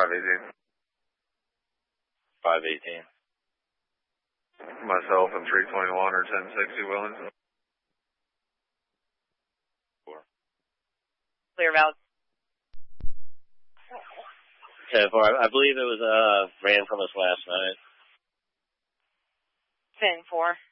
518. 518. Myself and 321 or 1060 Wellington. Clear Valley. 10-4. I believe it was ran from us last night. 10-4.